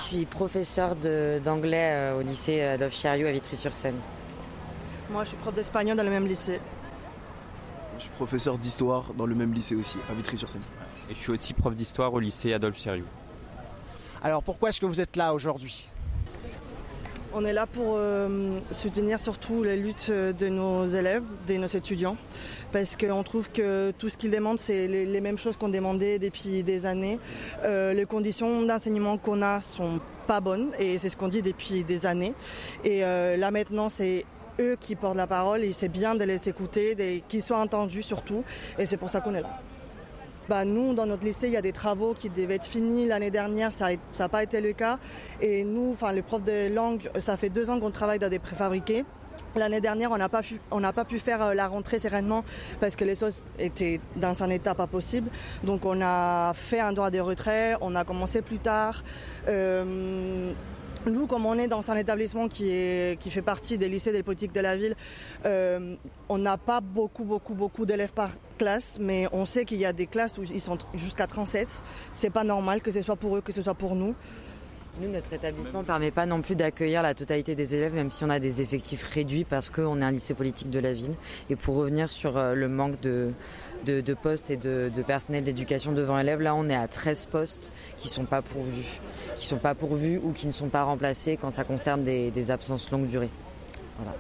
suis professeure d'anglais au lycée Adolphe Chérieux à Vitry-sur-Seine. Moi, je suis prof d'espagnol dans le même lycée. Je suis professeur d'histoire dans le même lycée aussi, à Vitry-sur-Seine. Et je suis aussi prof d'histoire au lycée Adolphe Chérieux. Alors pourquoi est-ce que vous êtes là aujourd'hui ? On est là pour soutenir surtout les luttes de nos élèves, de nos étudiants, parce qu'on trouve que tout ce qu'ils demandent, c'est les mêmes choses qu'on demandait depuis des années. Les conditions d'enseignement qu'on a sont pas bonnes, et c'est ce qu'on dit depuis des années. Et là maintenant, c'est eux qui portent la parole, et c'est bien de les écouter, qu'ils soient entendus surtout, et c'est pour ça qu'on est là. Nous, dans notre lycée, il y a des travaux qui devaient être finis l'année dernière, ça n'a pas été le cas. Et nous, les profs de langue, ça fait 2 ans qu'on travaille dans des préfabriqués. L'année dernière, on n'a pas pu faire la rentrée sereinement parce que les choses étaient dans un état pas possible. Donc on a fait un droit de retrait, on a commencé plus tard. Nous, comme on est dans un établissement qui fait partie des lycées des politiques de la ville, on n'a pas beaucoup d'élèves par classe, mais on sait qu'il y a des classes où ils sont jusqu'à 37. C'est pas normal que ce soit pour eux, que ce soit pour nous. Nous, notre établissement ne permet pas non plus d'accueillir la totalité des élèves, même si on a des effectifs réduits parce qu'on est un lycée politique de la ville. Et pour revenir sur le manque de postes et de personnel d'éducation devant élèves, là on est à 13 postes qui sont pas pourvus ou qui ne sont pas remplacés quand ça concerne des absences longue durée. Voilà.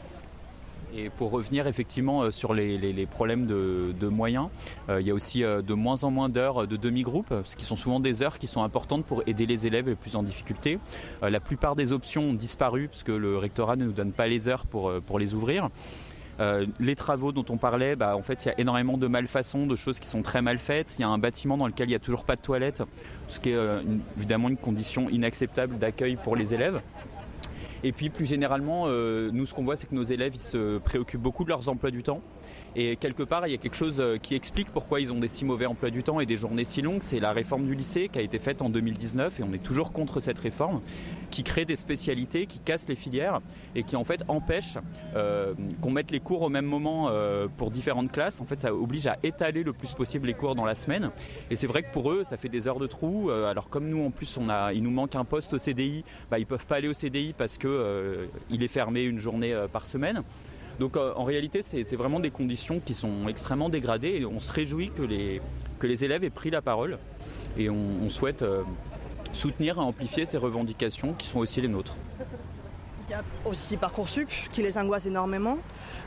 Et pour revenir effectivement sur les problèmes de moyens, il y a aussi de moins en moins d'heures de demi-groupe, ce qui sont souvent des heures qui sont importantes pour aider les élèves les plus en difficulté. La plupart des options ont disparu parce que le rectorat ne nous donne pas les heures pour les ouvrir. Les travaux dont on parlait, en fait il y a énormément de malfaçons, de choses qui sont très mal faites. Il y a un bâtiment dans lequel il n'y a toujours pas de toilettes, ce qui est évidemment une condition inacceptable d'accueil pour les élèves. Et puis plus généralement, nous ce qu'on voit c'est que nos élèves ils se préoccupent beaucoup de leurs emplois du temps. Et quelque part il y a quelque chose qui explique pourquoi ils ont des si mauvais emplois du temps et des journées si longues. C'est la réforme du lycée qui a été faite en 2019 et on est toujours contre cette réforme qui crée des spécialités, qui casse les filières et qui en fait empêche qu'on mette les cours au même moment pour différentes classes. En fait ça oblige à étaler le plus possible les cours dans la semaine. Et c'est vrai que pour eux ça fait des heures de trou. Alors comme nous en plus il nous manque un poste au CDI, ils peuvent pas aller au CDI parce que il est fermé une journée par semaine. Donc en réalité c'est vraiment des conditions qui sont extrêmement dégradées et on se réjouit que les élèves aient pris la parole et on souhaite soutenir et amplifier ces revendications qui sont aussi les nôtres. Il y a aussi Parcoursup qui les angoisse énormément.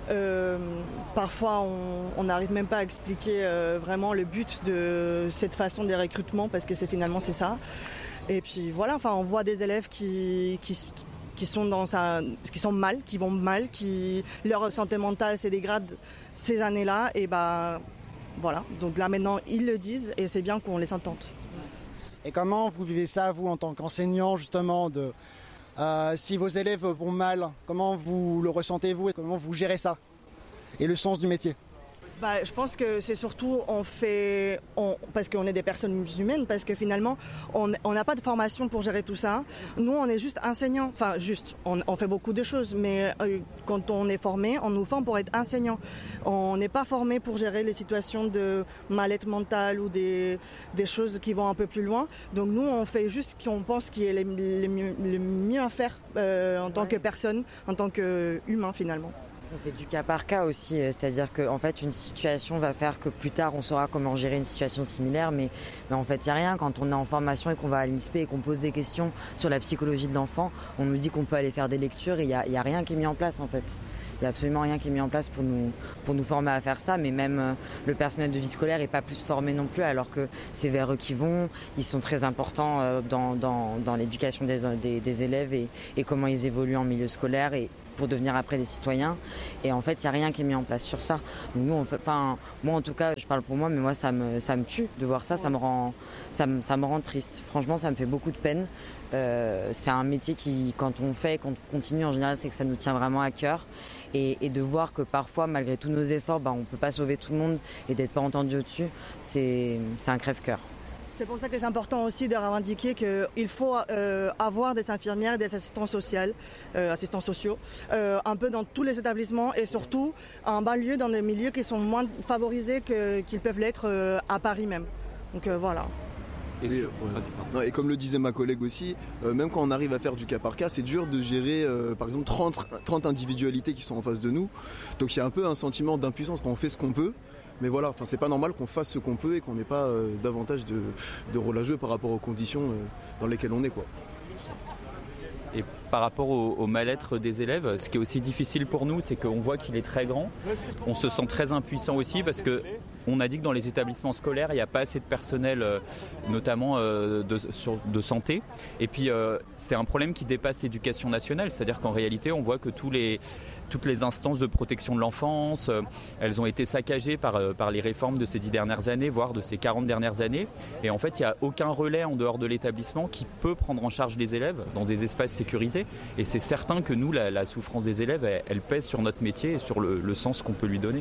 Parfois on n'arrive même pas à expliquer vraiment le but de cette façon des recrutements parce que finalement c'est ça. Et puis voilà, on voit des élèves qui sont mal, qui vont mal, qui leur santé mentale se dégrade ces années-là. Et voilà. Donc là maintenant ils le disent et c'est bien qu'on les entende. Et comment vous vivez ça, vous, en tant qu'enseignant, justement, si vos élèves vont mal, comment vous le ressentez-vous et comment vous gérez ça ? Et le sens du métier ? Je pense que c'est surtout parce qu'on est des personnes humaines, parce que finalement on n'a pas de formation pour gérer tout ça. Nous on est juste enseignants, on fait beaucoup de choses, mais quand on est formé, on nous forme pour être enseignants. On n'est pas formé pour gérer les situations de mal-être mental ou des choses qui vont un peu plus loin. Donc nous on fait juste ce qu'on pense qui est le mieux à faire en tant que personne, en tant qu'humain finalement. On fait du cas par cas aussi, c'est-à-dire qu'en fait une situation va faire que plus tard on saura comment gérer une situation similaire, mais en fait il n'y a rien. Quand on est en formation et qu'on va à l'INSPE et qu'on pose des questions sur la psychologie de l'enfant, on nous dit qu'on peut aller faire des lectures et il y a rien qui est mis en place en fait. Il n'y a absolument rien qui est mis en place pour nous former à faire ça, mais même le personnel de vie scolaire n'est pas plus formé non plus, alors que c'est vers eux qu'ils vont. Ils sont très importants dans l'éducation des élèves et comment ils évoluent en milieu scolaire et pour devenir après des citoyens. Et en fait, il n'y a rien qui est mis en place sur ça. Donc nous, moi en tout cas, je parle pour moi, mais moi ça me tue de voir ça, ça me rend triste. Franchement, ça me fait beaucoup de peine. C'est un métier qui, quand on continue en général, c'est que ça nous tient vraiment à cœur. Et de voir que parfois, malgré tous nos efforts, on ne peut pas sauver tout le monde et d'être pas entendu au-dessus, c'est un crève-cœur. C'est pour ça que c'est important aussi de revendiquer qu'il faut avoir des infirmières et des assistants sociaux, un peu dans tous les établissements et surtout en banlieue, dans des milieux qui sont moins favorisés qu'ils peuvent l'être à Paris même. Donc voilà. Et, oui, non, et comme le disait ma collègue aussi, même quand on arrive à faire du cas par cas, c'est dur de gérer par exemple 30 individualités qui sont en face de nous. Donc il y a un peu un sentiment d'impuissance quand on fait ce qu'on peut. Mais voilà, c'est pas normal qu'on fasse ce qu'on peut et qu'on n'ait pas davantage de rôle à jouer par rapport aux conditions dans lesquelles on est, quoi. Et par rapport au mal-être des élèves, ce qui est aussi difficile pour nous, c'est qu'on voit qu'il est très grand. On se sent très impuissant aussi parce qu'on a dit que dans les établissements scolaires, il n'y a pas assez de personnel, notamment de santé. Et puis, c'est un problème qui dépasse l'éducation nationale. C'est-à-dire qu'en réalité, on voit que toutes les instances de protection de l'enfance, elles ont été saccagées par les réformes de ces 10 dernières années, voire de ces 40 dernières années. Et en fait, il n'y a aucun relais en dehors de l'établissement qui peut prendre en charge les élèves dans des espaces sécurisés. Et c'est certain que nous, la souffrance des élèves, elle pèse sur notre métier et sur le sens qu'on peut lui donner.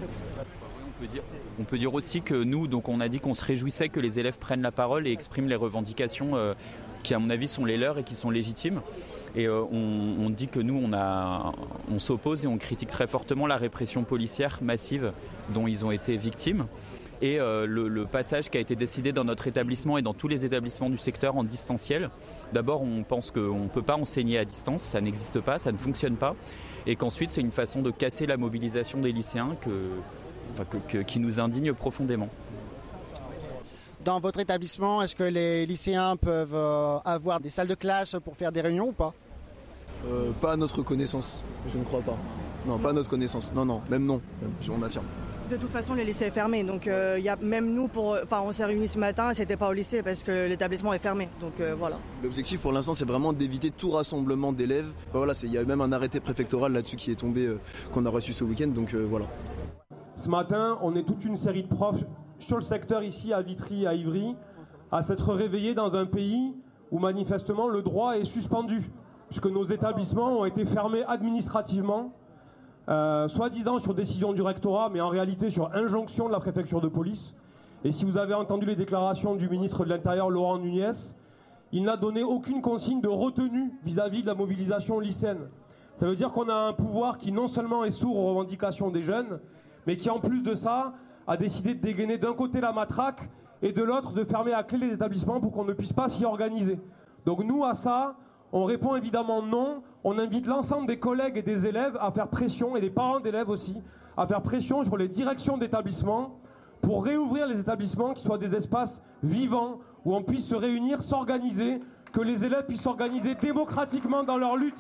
On peut dire aussi que nous, donc on a dit qu'on se réjouissait que les élèves prennent la parole et expriment les revendications qui, à mon avis, sont les leurs et qui sont légitimes. Et on dit que nous, on s'oppose et on critique très fortement la répression policière massive dont ils ont été victimes. Et le passage qui a été décidé dans notre établissement et dans tous les établissements du secteur en distanciel. D'abord, on pense qu'on ne peut pas enseigner à distance, ça n'existe pas, ça ne fonctionne pas. Et qu'ensuite, c'est une façon de casser la mobilisation des lycéens qui nous indigne profondément. Dans votre établissement, est-ce que les lycéens peuvent avoir des salles de classe pour faire des réunions ou pas ? Pas à notre connaissance, je ne crois pas. Non, pas à notre connaissance. Non, même non, on affirme. De toute façon, le lycée est fermé, donc y a même nous, on s'est réunis ce matin et c'était pas au lycée parce que l'établissement est fermé, donc voilà. L'objectif pour l'instant, c'est vraiment d'éviter tout rassemblement d'élèves. Voilà, il y a même un arrêté préfectoral là-dessus qui est tombé, qu'on a reçu ce week-end, donc voilà. Ce matin, on est toute une série de profs sur le secteur ici à Vitry, à Ivry, à s'être réveillés dans un pays où manifestement le droit est suspendu, puisque nos établissements ont été fermés administrativement. Soi-disant sur décision du rectorat, mais en réalité sur injonction de la préfecture de police. Et si vous avez entendu les déclarations du ministre de l'Intérieur, Laurent Nunez, il n'a donné aucune consigne de retenue vis-à-vis de la mobilisation lycéenne. Ça veut dire qu'on a un pouvoir qui non seulement est sourd aux revendications des jeunes, mais qui en plus de ça a décidé de dégainer d'un côté la matraque et de l'autre de fermer à clé les établissements pour qu'on ne puisse pas s'y organiser. Donc nous, à ça, on répond évidemment non. On invite l'ensemble des collègues et des élèves à faire pression, et des parents d'élèves aussi, à faire pression sur les directions d'établissements pour réouvrir les établissements qui soient des espaces vivants où on puisse se réunir, s'organiser, que les élèves puissent s'organiser démocratiquement dans leur lutte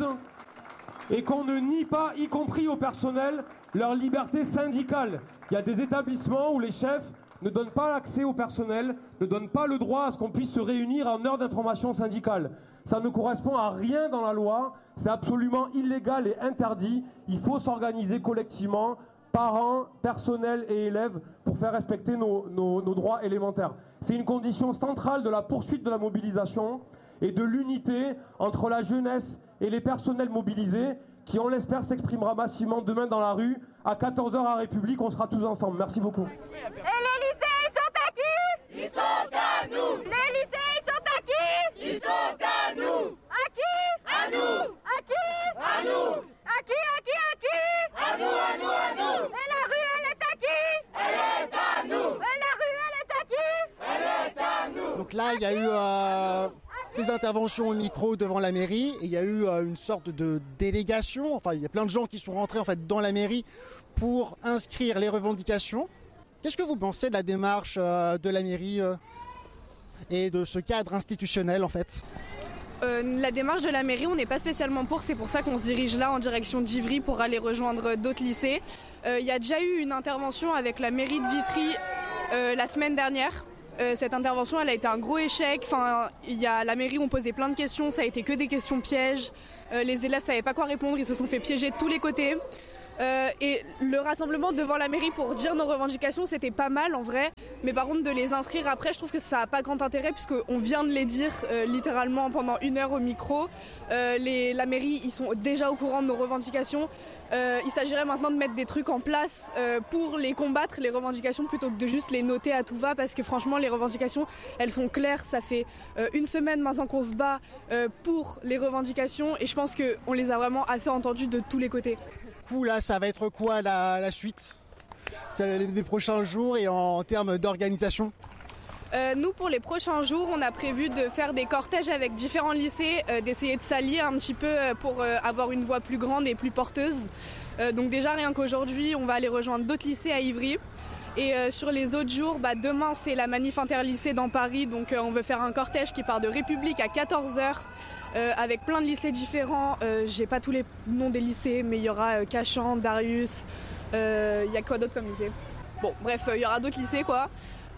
et qu'on ne nie pas, y compris au personnel, leur liberté syndicale. Il y a des établissements où les chefs ne donnent pas l'accès au personnel, ne donnent pas le droit à ce qu'on puisse se réunir en heure d'information syndicale. Ça ne correspond à rien dans la loi, c'est absolument illégal et interdit. Il faut s'organiser collectivement, parents, personnel et élèves, pour faire respecter nos droits élémentaires. C'est une condition centrale de la poursuite de la mobilisation et de l'unité entre la jeunesse et les personnels mobilisés, qui, on l'espère, s'exprimera massivement demain dans la rue. À 14h à République, on sera tous ensemble. Merci beaucoup. Et les lycées sont à qui ? Ils sont à nous. Les lycées sont à qui ? Ils sont à nous. À qui ? À nous. À qui ? À nous. À qui ? À qui ? À qui ? À nous, à nous, à nous. Et la rue, elle est à qui ? Elle est à nous. Et la rue, elle est à qui ? Elle est à nous. Donc là, il y a eu des interventions au micro devant la mairie et il y a eu une sorte de délégation. Enfin, il y a plein de gens qui sont rentrés en fait dans la mairie pour inscrire les revendications. Qu'est-ce que vous pensez de la démarche de la mairie et de ce cadre institutionnel en fait ? La démarche de la mairie, on n'est pas spécialement pour, c'est pour ça qu'on se dirige là en direction d'Ivry pour aller rejoindre d'autres lycées. Il y a déjà eu une intervention avec la mairie de Vitry la semaine dernière. Cette intervention, elle a été un gros échec. Enfin, la mairie ont posé plein de questions, ça a été que des questions pièges. Les élèves savaient pas quoi répondre, ils se sont fait piéger de tous les côtés. Et le rassemblement devant la mairie pour dire nos revendications, c'était pas mal en vrai. Mais par contre, de les inscrire après, je trouve que ça n'a pas grand intérêt puisqu'on vient de les dire littéralement pendant 1 heure au micro. La mairie, ils sont déjà au courant de nos revendications. Il s'agirait maintenant de mettre des trucs en place pour les combattre, les revendications, plutôt que de juste les noter à tout va, parce que franchement, les revendications, elles sont claires. Ça fait 1 semaine maintenant qu'on se bat pour les revendications et je pense qu'on les a vraiment assez entendues de tous les côtés. Du coup, là, ça va être quoi la suite ? C'est les prochains jours et en termes d'organisation ? Nous, pour les prochains jours, on a prévu de faire des cortèges avec différents lycées, d'essayer de s'allier un petit peu pour avoir une voix plus grande et plus porteuse. Donc déjà, rien qu'aujourd'hui, on va aller rejoindre d'autres lycées à Ivry. Et sur les autres jours, demain, c'est la manif interlycée dans Paris. Donc on veut faire un cortège qui part de République à 14h avec plein de lycées différents. J'ai pas tous les noms des lycées, mais il y aura Cachan, Darius, il y a quoi d'autre comme lycée ? Bon, bref, il y aura d'autres lycées, quoi.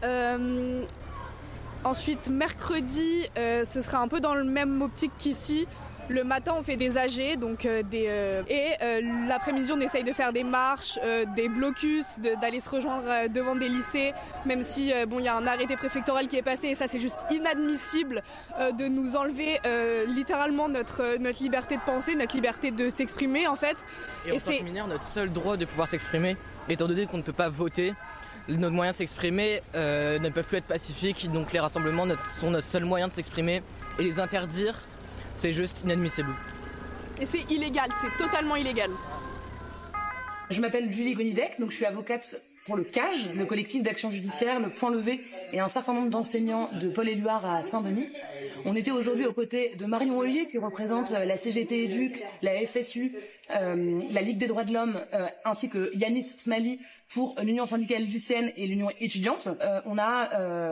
Ensuite, mercredi, ce sera un peu dans le même optique qu'ici. Le matin, on fait des AG, donc l'après-midi, on essaye de faire des marches, des blocus, d'aller se rejoindre devant des lycées, même si il y a un arrêté préfectoral qui est passé et ça, c'est juste inadmissible de nous enlever littéralement notre liberté de penser, notre liberté de s'exprimer, en fait. Et en tant que mineur, notre seul droit de pouvoir s'exprimer, étant donné qu'on ne peut pas voter, nos moyens de s'exprimer ne peuvent plus être pacifiques, donc les rassemblements sont notre seul moyen de s'exprimer et les interdire, c'est juste inadmissible. Et c'est illégal, c'est totalement illégal. Je m'appelle Julie Gonidec, donc je suis avocate pour le CAJ, le collectif d'action judiciaire, le Point Levé et un certain nombre d'enseignants de Paul-Éluard à Saint-Denis. On était aujourd'hui aux côtés de Marion Ogier qui représente la CGT Éduc, la FSU, la Ligue des droits de l'homme, ainsi que Yanis Smali pour l'Union syndicale lycéenne et l'Union étudiante. On a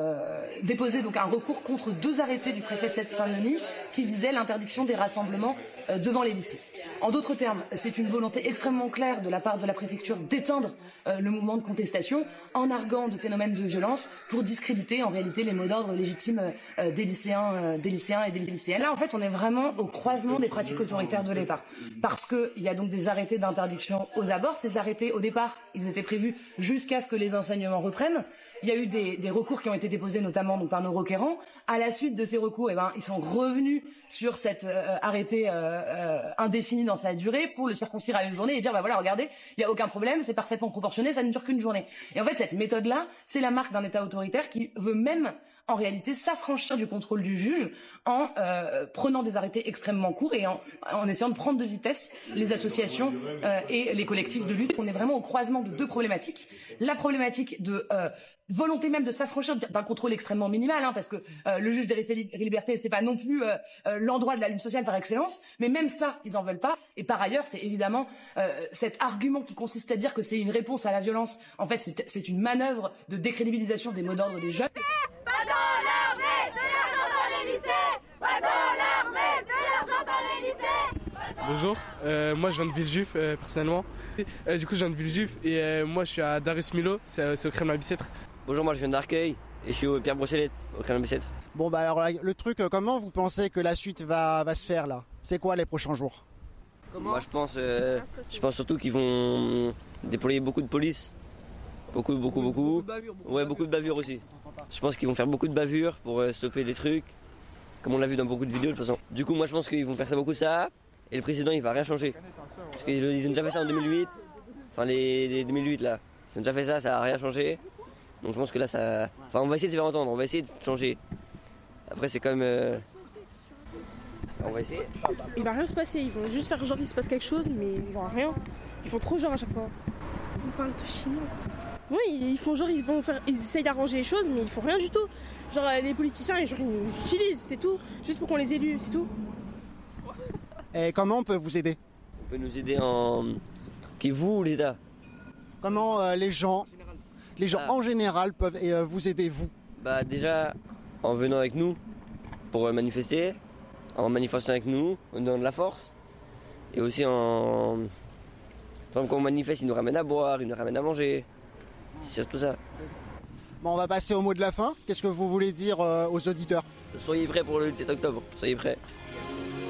déposé donc un recours contre 2 arrêtés du préfet de Seine-Saint-Denis qui visaient l'interdiction des rassemblements devant les lycées. En d'autres termes, c'est une volonté extrêmement claire de la part de la préfecture d'éteindre le mouvement de contestation en arguant de phénomènes de violence pour discréditer en réalité les mots d'ordre légitimes des lycéens et des lycéennes. Là, en fait, on est vraiment au croisement des pratiques autoritaires de l'État. Parce qu'il y a donc des arrêtés d'interdiction aux abords. Ces arrêtés, au départ, ils étaient prévus jusqu'à ce que les enseignements reprennent. Il y a eu des recours qui ont été déposés notamment donc, par nos requérants. À la suite de ces recours, ils sont revenus sur cet arrêté indéfini dans sa durée pour le circonscrire à une journée et dire voilà, regardez, il n'y a aucun problème, c'est parfaitement proportionné, ça ne dure qu'une journée. Et en fait, cette méthode-là, c'est la marque d'un État autoritaire qui veut même en réalité s'affranchir du contrôle du juge en prenant des arrêtés extrêmement courts et en essayant de prendre de vitesse les associations et les collectifs de lutte. On est vraiment au croisement de 2 problématiques. La problématique de volonté même de s'affranchir d'un contrôle extrêmement minimal, parce que le juge des libertés, c'est pas non plus l'endroit de la lutte sociale par excellence, mais même ça, ils en veulent pas. Et par ailleurs, c'est évidemment cet argument qui consiste à dire que c'est une réponse à la violence. En fait, c'est une manœuvre de décrédibilisation des mots d'ordre des jeunes. Pas dans l'armée, de l'argent dans les lycées. Pas dans l'armée, de l'argent dans les lycées. Bonjour, moi je viens de Villejuif personnellement. Du coup je viens de Villejuif et moi je suis à Darius Milhaud, c'est au Kremlin-Bicêtre. Bonjour, moi je viens d'Arcueil et je suis au Pierre Brossolette, au Kremlin-Bicêtre. Bon alors le truc, comment vous pensez que la suite va se faire là ? C'est quoi les prochains jours ? Moi je pense surtout qu'ils vont déployer beaucoup de police. Beaucoup. Ouais, beaucoup de bavures aussi. Je pense qu'ils vont faire beaucoup de bavures pour stopper les trucs, comme on l'a vu dans beaucoup de vidéos de toute façon. Du coup, moi je pense qu'ils vont faire ça beaucoup et le président il va rien changer. Parce qu'ils ont déjà fait ça en 2008, enfin les 2008 là, ils ont déjà fait ça, ça a rien changé. Donc je pense que là ça... Enfin on va essayer de se faire entendre, on va essayer de changer. Après c'est quand même... On va essayer. Il va rien se passer, ils vont juste faire genre qu'il se passe quelque chose, mais ils vont rien. Ils font trop genre à chaque fois. On parle de chinois. Oui, ils font genre, ils essayent d'arranger les choses, mais ils font rien du tout. Genre les politiciens, genre, ils nous utilisent, c'est tout. Juste pour qu'on les élue, c'est tout. Et comment on peut vous aider ? On peut nous aider Qui vous ou l'État ? Comment les gens en général peuvent vous aider, vous ? Bah déjà, en venant avec nous pour manifester, en manifestant avec nous, en donnant de la force. Et aussi Par exemple, quand on manifeste, ils nous ramènent à boire, ils nous ramènent à manger. C'est surtout ça. Bon, on va passer au mot de la fin. Qu'est-ce que vous voulez dire aux auditeurs ? Soyez prêts pour le 17 octobre, soyez prêts.